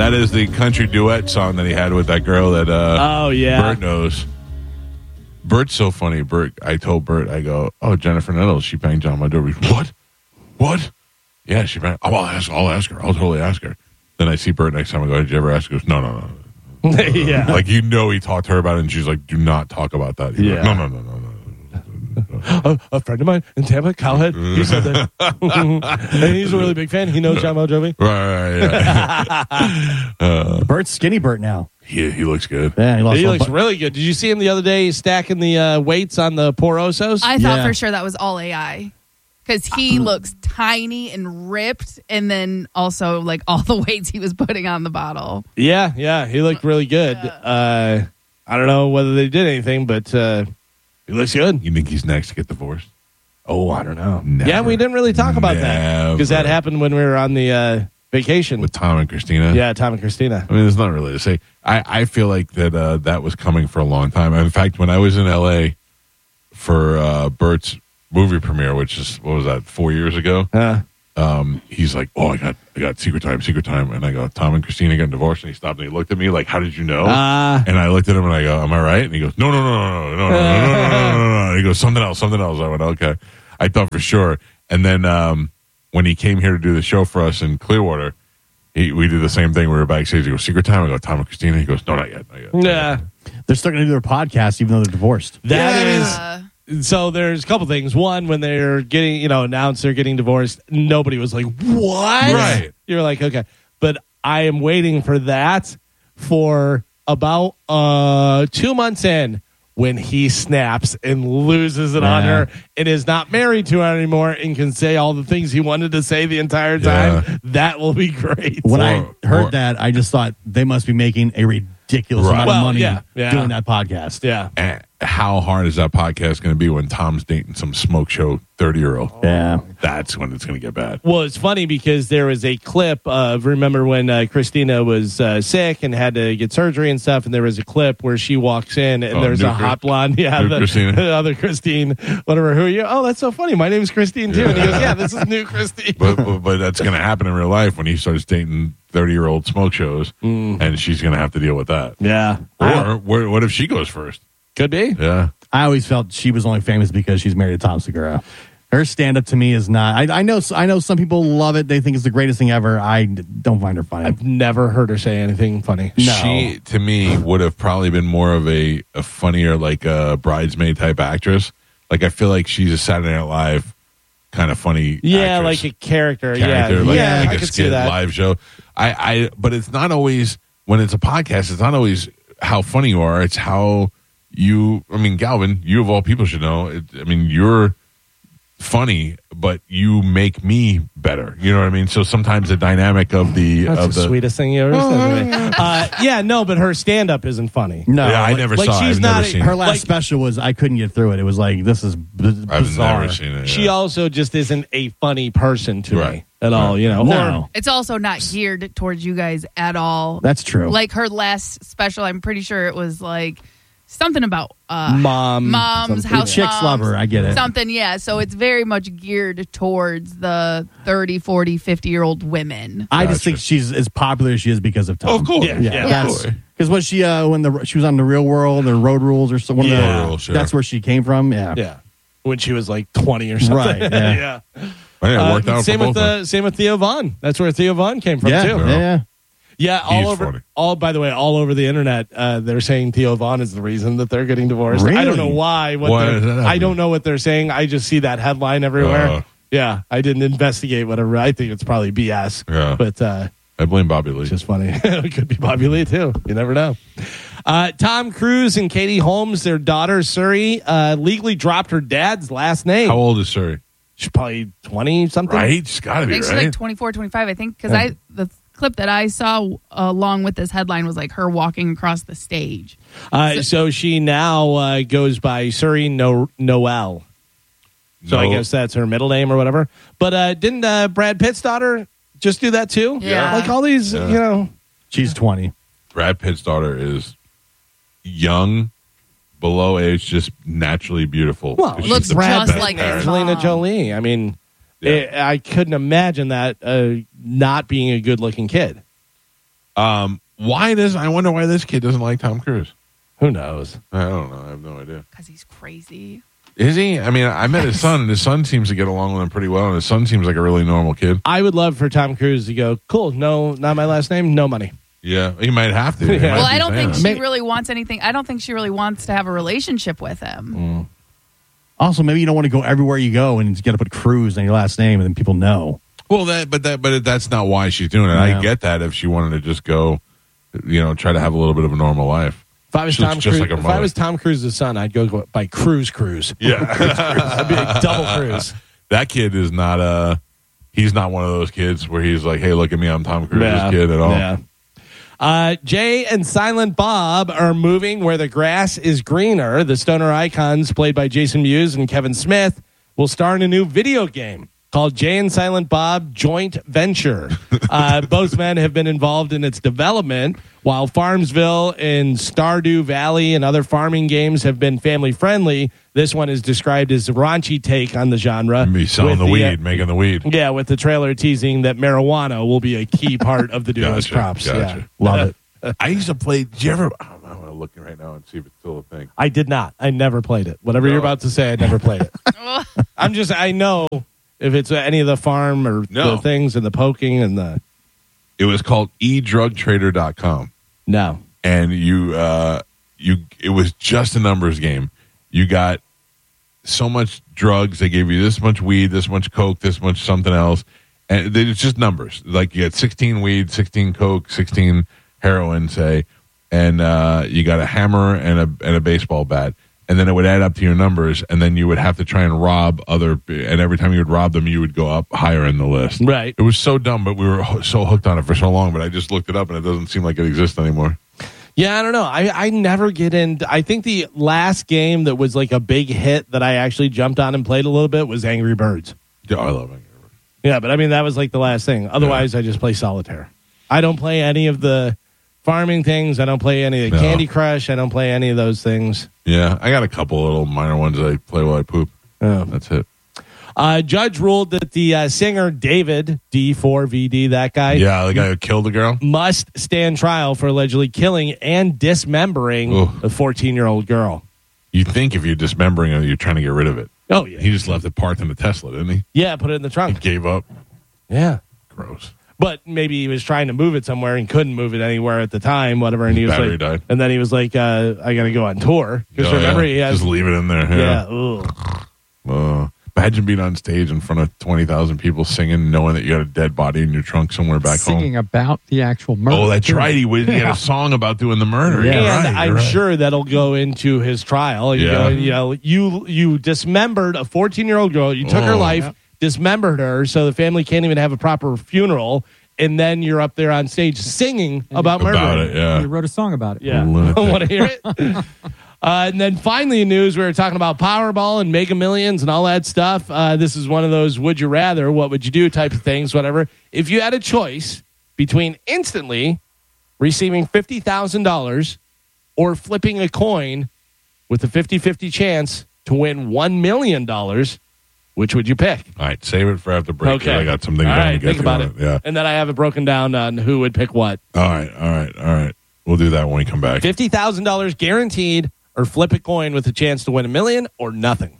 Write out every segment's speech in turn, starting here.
That is the country duet song that he had with that girl that Bert knows. Bert's so funny. I told Bert, I go, oh, Jennifer Nettles, she banged John Bon Jovi. What? Yeah, she banged. I'll ask her. I'll totally ask her. Then I see Bert next time. I go, did you ever ask her? He goes, no. Yeah. Like, he talked to her about it, and she's like, do not talk about that. He's like, no. A friend of mine in Tampa, Cowhead, he said that. And he's a really big fan. He knows John Bon Jovi. Right, yeah. Bert's skinny Bert now. He looks good. Yeah, he looks really good. Did you see him the other day stacking the weights on the Porosos? I thought for sure that was all AI. Because he looks tiny and ripped, and then also like all the weights he was putting on the bottle. Yeah, he looked really good. I don't know whether they did anything, but he looks good. You think he's next to get divorced? Oh, I don't know. Never. Yeah, we didn't really talk about that because that happened when we were on the vacation with Tom and Christina. Yeah, Tom and Christina. I mean, there's not really to say. I feel like that was coming for a long time. In fact, when I was in L.A. for Bert's movie premiere, which is, what was that, 4 years ago? He's like, oh, I got secret time. And I go, Tom and Christina got divorced. And he stopped and he looked at me like, how did you know? And I looked at him and I go, am I right? And he goes, no. He goes, something else. I went, okay. I thought for sure. And then when he came here to do the show for us in Clearwater, we did the same thing. We were backstage. He goes, secret time. I go, Tom and Christina. He goes, no, not yet. Yeah. They're still going to do their podcast even though they're divorced. So there's a couple things. One, when they're getting, announced they're getting divorced, nobody was like, what? Right. You're like, okay. But I am waiting for that for about 2 months in when he snaps and loses it on her and is not married to her anymore and can say all the things he wanted to say the entire time. Yeah. That will be great. When I heard that, I just thought they must be making a ridiculous amount of money doing that podcast. Yeah. And how hard is that podcast going to be when Tom's dating some smoke show 30-year-old? Yeah. That's when it's going to get bad. Well, it's funny because there was a clip of, remember when Christina was sick and had to get surgery and stuff, and there was a clip where she walks in and there's a hot blonde. Yeah, the other Christine, whatever. Who are you? Oh, that's so funny. My name's Christine, too. And he goes, yeah, this is new Christine. But that's going to happen in real life when he starts dating 30-year-old smoke shows, and she's going to have to deal with that. Yeah. Or what if she goes first? Could be. Yeah. I always felt she was only famous because she's married to Tom Segura. Her stand-up to me is not... I know some people love it. They think it's the greatest thing ever. I don't find her funny. I've never heard her say anything funny. No. She, to me, would have probably been more of a funnier, like a bridesmaid type actress. Like, I feel like she's a Saturday Night Live kind of funny actress. Like a character. Like I a could skit see that. live show. But it's not always, when it's a podcast, it's not always how funny you are. It's how... Galvin, you of all people should know. You're funny, but you make me better. You know what I mean? So sometimes the dynamic of the sweetest thing you ever said to me. But her stand-up isn't funny. No, I never saw it. I've never seen it. Her last special was, I couldn't get through it. It was like, this is bizarre. I've never seen it. She also just isn't a funny person to me at all. No. It's also not geared towards you guys at all. That's true. Like her last special, I'm pretty sure it was like something about moms, house chicks moms, love her. I get it. Something, yeah. So it's very much geared towards the 30, 40, 50-year-old women. I just think she's as popular as she is because of Tom. Oh, of course. Yeah. Because when she she was on The Real World or Road Rules or something, that's where she came from. Yeah. When she was like 20 or something. Right. Yeah. It worked out same with Theo Vaughn. That's where Theo Vaughn came from too. Yeah, by the way, all over the internet, they're saying Theo Vaughn is the reason that they're getting divorced. Really? I don't know why. I don't know what they're saying. I just see that headline everywhere. I didn't investigate whatever. I think it's probably BS. Yeah. But I blame Bobby Lee. It's just funny. It could be Bobby Lee too. You never know. Tom Cruise and Katie Holmes, their daughter Suri, legally dropped her dad's last name. How old is Suri? She's probably 20 something. Right? She's got to be, I think she's like 24, 25, I think. Because the clip that I saw along with this headline was like her walking across the stage. So she now goes by Suri Noel. So I guess that's her middle name or whatever. But didn't Brad Pitt's daughter just do that too? Yeah. Like all these, She's 20. Brad Pitt's daughter is young, below age, just naturally beautiful. Well, looks just like Angelina Jolie. I couldn't imagine that not being a good-looking kid. I wonder why this kid doesn't like Tom Cruise. Who knows? I don't know. I have no idea. Because he's crazy. Is he? I mean, I met his son, and his son seems to get along with him pretty well, and his son seems like a really normal kid. I would love for Tom Cruise to go, cool, no, not my last name, no money. Yeah, he might have to. Yeah. Well, I don't think she really wants anything. I don't think she really wants to have a relationship with him. Also, maybe you don't want to go everywhere you go and you got to put Cruise on your last name, and then people know. Well, but that's not why she's doing it. Yeah. I get that if she wanted to just go, try to have a little bit of a normal life. If I was She looks Tom just Cruise, like her if mother. I was Tom Cruise's son, I'd go by Cruise. Yeah, I'd be like double Cruise. that kid is not he's not one of those kids where he's like, hey, look at me, I'm Tom Cruise's kid at all. Yeah. Jay and Silent Bob are moving where the grass is greener. The stoner icons, played by Jason Mewes and Kevin Smith, will star in a new video game called Jay and Silent Bob Joint Venture. Both men have been involved in its development, while Farmsville and Stardew Valley and other farming games have been family-friendly. This one is described as a raunchy take on the genre. Be selling with the weed, making the weed. Yeah, with the trailer teasing that marijuana will be a key part of the duo's crops. Gotcha. Yeah. Love it. I used to play. Did you ever? I'm looking right now and see if it's still a thing. I did not. I never payed it. Whatever you're about to say, I never played it. I know if it's any of the farm or the things and the poking and the. It was called edrugtrader.com. No. And it was just a numbers game. You got so much drugs. They gave you this much weed, this much coke, this much something else. And it's just numbers. Like you had 16 weed, 16 coke, 16 heroin, say, and you got a hammer and a baseball bat. And then it would add up to your numbers, and then you would have to try and rob and every time you would rob them, you would go up higher in the list. Right. It was so dumb, but we were so hooked on it for so long, but I just looked it up, and it doesn't seem like it exists anymore. Yeah, I don't know. I never get into. I think the last game that was like a big hit that I actually jumped on and played a little bit was Angry Birds. Yeah, I love Angry Birds. Yeah, but I mean, that was like the last thing. Otherwise, I just play solitaire. I don't play any of the farming things. I don't play any of the Candy Crush. I don't play any of those things. Yeah, I got a couple little minor ones that I play while I poop. Oh. That's it. Judge ruled that the singer David, D4VD, that guy. Yeah, the guy who killed the girl. Must stand trial for allegedly killing and dismembering a 14-year-old girl. You think if you're dismembering it, you're trying to get rid of it. Oh, yeah. He just left it parked in the Tesla, didn't he? Yeah, put it in the trunk. He gave up. Yeah. Gross. But maybe he was trying to move it somewhere and couldn't move it anywhere at the time, whatever. And he was battery like, died. And then he was like, I got to go on tour. Because remember, he has. Just leave it in there. Yeah. Imagine being on stage in front of 20,000 people singing, knowing that you had a dead body in your trunk somewhere back home. Singing about the actual murder. Oh, that's right. He had a song about doing the murder. Yeah. And I'm sure that'll go into his trial. You dismembered a 14-year-old girl. You took her life, dismembered her, so the family can't even have a proper funeral. And then you're up there on stage singing about murdering. He wrote a song about it. Yeah. Want to hear it? And then finally in news, we were talking about Powerball and Mega Millions and all that stuff. This is one of those would you rather, what would you do type of things, whatever. If you had a choice between instantly receiving $50,000 or flipping a coin with a 50-50 chance to win $1 million, which would you pick? All right, save it for after break. Okay. I got some things all I want right, to get think to about on it. Yeah. And then I have it broken down on who would pick what. All right. We'll do that when we come back. $50,000 guaranteed or flip a coin with a chance to win $1 million or nothing.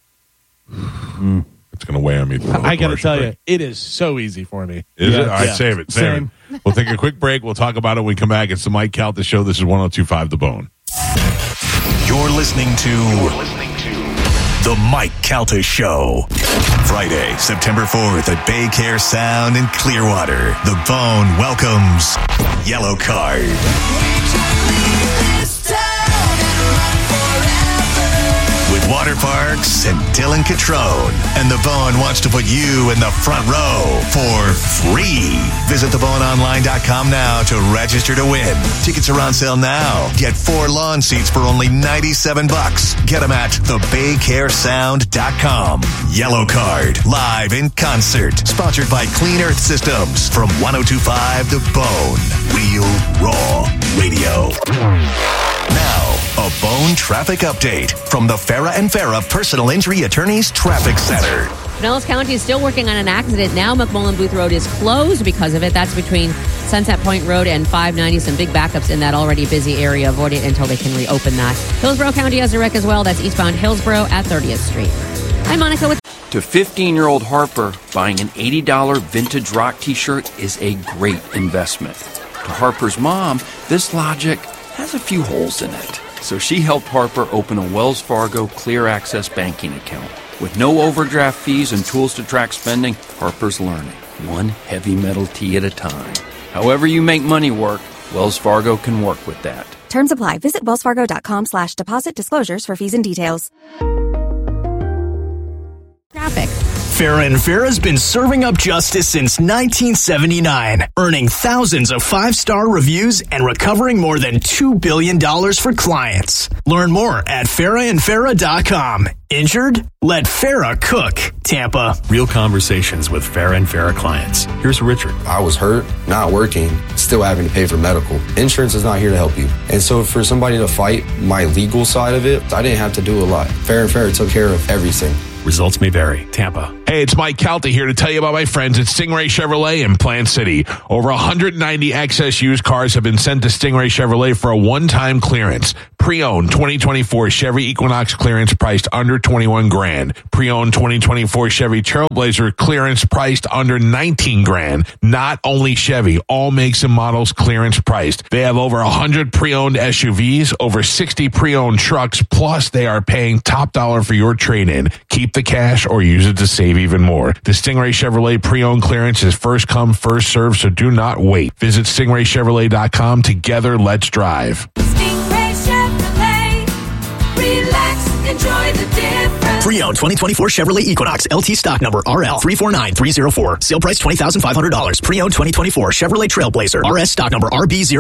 It's going to weigh on me. I got to tell you, it is so easy for me. Is it? All right, Yeah. save it. Same. We'll take a quick break. We'll talk about it when we come back. It's the Mike Calta Show. This is 102.5 The Bone. You're listening to The Mike Calta Show. Friday, September 4th at Bay Care Sound in Clearwater. The Bone welcomes Yellow Card. With Water Parks and Dylan Catrone. And The Bone wants to put you in the front row for free. Visit theboneonline.com now to register to win. Tickets are on sale now. Get 4 lawn seats for only $97. Get them at thebaycaresound.com. Yellow Card, live in concert. Sponsored by Clean Earth Systems from 102.5 The Bone. Real Raw Radio. Now, a Bone traffic update from the Farrah and Farrah Personal Injury Attorneys Traffic Center. Pinellas County is still working on an accident. Now McMullen Booth Road is closed because of it. That's between Sunset Point Road and 590. Some big backups in that already busy area. Avoid it until they can reopen that. Hillsborough County has a wreck as well. That's eastbound Hillsborough at 30th Street. I'm Monica with... To 15-year-old Harper, buying an $80 vintage rock t-shirt is a great investment. To Harper's mom, this logic has a few holes in it. So she helped Harper open a Wells Fargo Clear Access banking account. With no overdraft fees and tools to track spending, Harper's learning, one heavy metal tee at a time. However you make money work, Wells Fargo can work with that. Terms apply. Visit wellsfargo.com/deposit disclosures for fees and details. Traffic. Farrah and Farrah's been serving up justice since 1979, earning thousands of five-star reviews and recovering more than $2 billion for clients. Learn more at farrahandfarrah.com. Injured? Let Farrah cook. Tampa. Real conversations with Farrah and Farrah clients. Here's Richard. I was hurt, not working, still having to pay for medical. Insurance is not here to help you. And so for somebody to fight my legal side of it, I didn't have to do a lot. Farrah and Farrah took care of everything. Results may vary. Tampa. Hey, it's Mike Calta here to tell you about my friends at Stingray Chevrolet in Plant City. Over 190 excess used cars have been sent to Stingray Chevrolet for a one-time clearance. Pre-owned 2024 Chevy Equinox clearance priced under $21,000. Pre-owned 2024 Chevy Trailblazer clearance priced under $19,000. Not only Chevy, all makes and models clearance priced. They have over 100 pre-owned SUVs, over 60 pre-owned trucks, plus they are paying top dollar for your trade-in. Keep the cash or use it to save even more. The Stingray Chevrolet pre-owned clearance is first come, first served, so do not wait. Visit stingraychevrolet.com. Together, let's drive. Stingray Chevrolet. Relax, enjoy the difference. Pre-owned 2024 Chevrolet Equinox LT stock number RL 349304. Sale price $20,500. Pre-owned 2024 Chevrolet Trailblazer RS stock number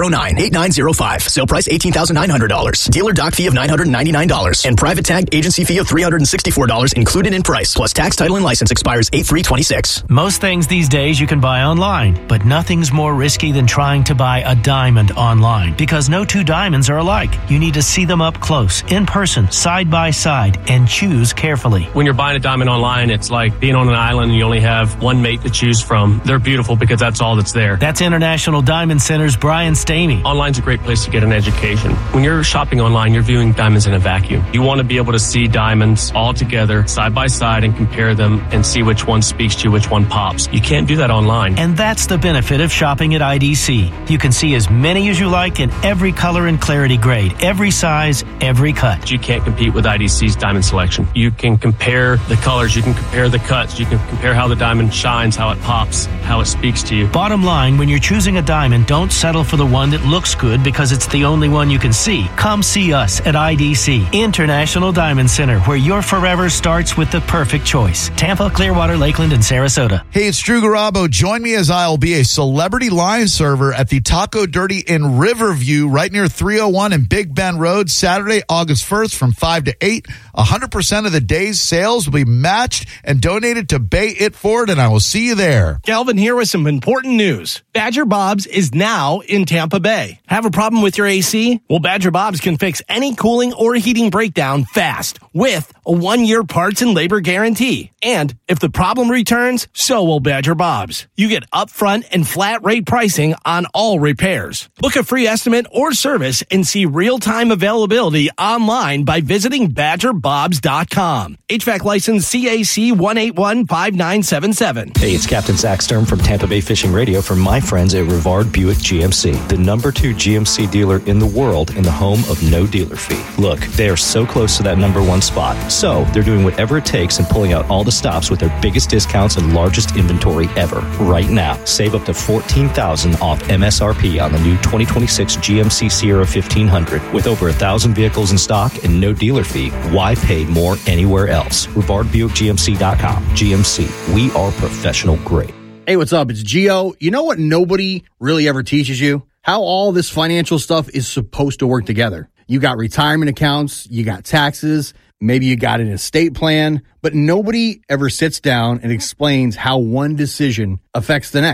RB098905. Sale price $18,900. Dealer dock fee of $999 and private tag agency fee of $364 included in price. Plus tax, title, and license expires 8/3/26. Most things these days you can buy online, but nothing's more risky than trying to buy a diamond online because no two diamonds are alike. You need to see them up close, in person, side by side, and choose carefully. When you're buying a diamond online, it's like being on an island and you only have one mate to choose from. They're beautiful because that's all that's there. That's International Diamond Center's Brian Stamey. Online's a great place to get an education. When you're shopping online, you're viewing diamonds in a vacuum. You want to be able to see diamonds all together, side by side, and compare them and see which one speaks to you, which one pops. You can't do that online. And that's the benefit of shopping at IDC. You can see as many as you like in every color and clarity grade, every size, every cut. You can't compete with IDC's diamond selection. You can compare the colors, you can compare the cuts, you can compare how the diamond shines, how it pops, how it speaks to you. Bottom line, when you're choosing a diamond, don't settle for the one that looks good because it's the only one you can see. Come see us at IDC, International Diamond Center, where your forever starts with the perfect choice. Tampa, Clearwater, Lakeland, and Sarasota. Hey, it's Drew Garabo. Join me as I'll be a celebrity live server at the Taco Dirty in Riverview, right near 301 and Big Bend Road, Saturday, August 1st from 5 to 8. 100% of the day's sales will be matched and donated to Bay It Forward, and I will see you there. Calvin here with some important news. Badger Bob's is now in Tampa Bay. Have a problem with your AC? Well, Badger Bob's can fix any cooling or heating breakdown fast with a 1-year parts and labor guarantee. And if the problem returns, so will Badger Bob's. You get upfront and flat rate pricing on all repairs. Book a free estimate or service and see real-time availability online by visiting BadgerBobs.com. HVAC license CAC 1815977. Hey, it's Captain Zach Sturm from Tampa Bay Fishing Radio for my friends at Rivard Buick GMC, the #2 GMC dealer in the world and the home of no dealer fee. Look, they are so close to that #1 spot, so they're doing whatever it takes and pulling out all the stops with their biggest discounts and largest inventory ever. Right now, save up to $14,000 off MSRP on the new 2026 GMC Sierra 1500. With over 1,000 vehicles in stock and no dealer fee, why pay more anywhere else? RivardBuickGMC.com. GMC, we are professional grade. Hey, what's up? It's Gio. You know what nobody really ever teaches you? How all this financial stuff is supposed to work together. You got retirement accounts, you got taxes, maybe you got an estate plan, but nobody ever sits down and explains how one decision affects the next.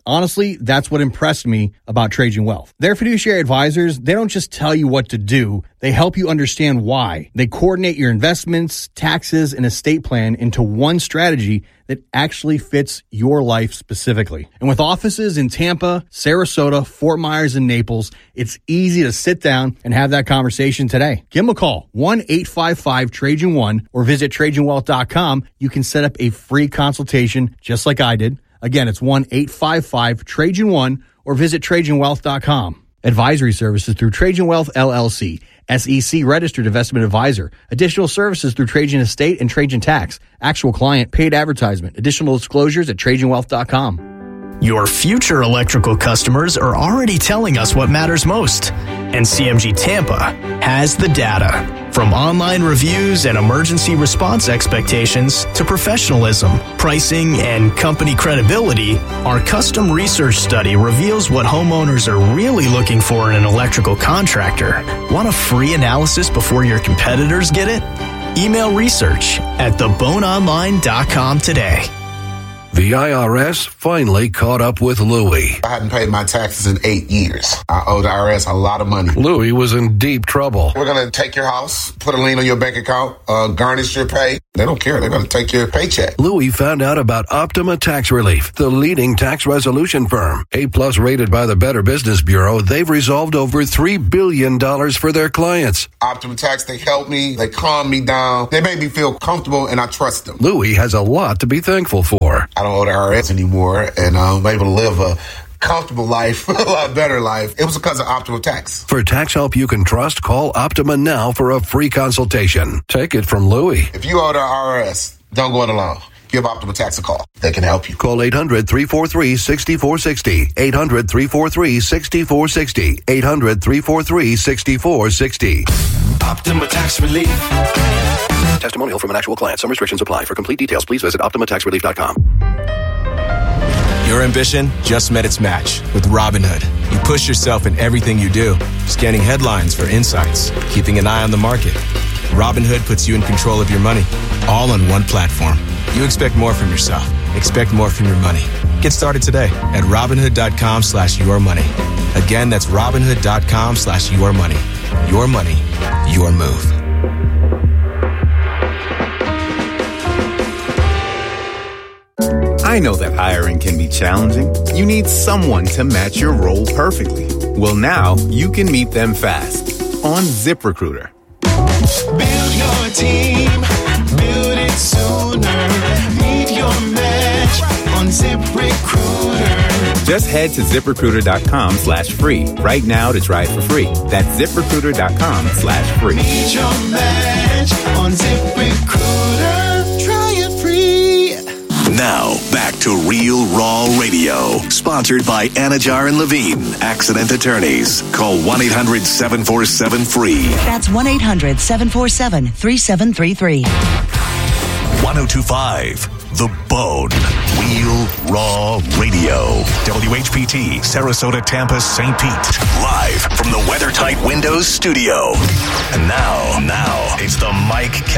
Honestly, that's what impressed me about Trajan Wealth. Their fiduciary advisors, they don't just tell you what to do, they help you understand why. They coordinate your investments, taxes, and estate plan into one strategy that actually fits your life specifically. And with offices in Tampa, Sarasota, Fort Myers, and Naples, it's easy to sit down and have that conversation today. Give them a call, 1-855-TRAJAN1, or visit TrajanWealth.com. You can set up a free consultation just like I did. Again, it's 1-855-TRAJAN1, or visit TrajanWealth.com. Advisory services through Trajan Wealth, LLC. SEC registered investment advisor. Additional services through Trajan Estate and Trajan Tax. Actual client paid advertisement. Additional disclosures at TrajanWealth.com. Your future electrical customers are already telling us what matters most. And CMG Tampa has the data. From online reviews and emergency response expectations to professionalism, pricing, and company credibility, our custom research study reveals what homeowners are really looking for in an electrical contractor. Want a free analysis before your competitors get it? Email research at theboneonline.com today. The IRS finally caught up with Louie. I hadn't paid my taxes in 8 years. I owe the IRS a lot of money. Louie was in deep trouble. We're going to take your house, put a lien on your bank account, garnish your pay. They don't care. They're going to take your paycheck. Louie found out about Optima Tax Relief, the leading tax resolution firm. A-plus rated by the Better Business Bureau, they've resolved over $3 billion for their clients. Optima Tax, they helped me. They calmed me down. They made me feel comfortable, and I trust them. Louie has a lot to be thankful for. I don't owe the IRS anymore, and I'm able to live a comfortable life, a lot better life. It was because of Optima Tax. For tax help you can trust, call Optima now for a free consultation. Take it from Louie. If you owe the IRS, don't go it alone. Give Optima Tax a call. They can help you. Call 800-343-6460. 800-343-6460. 800-343-6460. Optima Tax Relief. Testimonial from an actual client. Some restrictions apply. For complete details, please visit OptimaTaxRelief.com. Your ambition just met its match with Robinhood. You push yourself in everything you do, scanning headlines for insights, keeping an eye on the market. Robinhood puts you in control of your money, all on one platform. You expect more from yourself. Expect more from your money. Get started today at Robinhood.com/yourmoney. Again, that's Robinhood.com/yourmoney. Your money, your move. I know that hiring can be challenging. You need someone to match your role perfectly. Well, now you can meet them fast on ZipRecruiter. Build your team, build it sooner. Meet your match on ZipRecruiter. Just head to ZipRecruiter.com/free right now to try it for free. That's ZipRecruiter.com/free. Meet your match on ZipRecruiter. Try it free. Now, back to Real Raw Radio. Sponsored by Anajar and Levine, accident attorneys. Call 1-800-747-FREE. That's 1-800-747-3733. 1025, The Bone. Real Raw Radio. WHPT, Sarasota, Tampa, St. Pete. Live from the WeatherTight Windows studio. And now, it's the Mike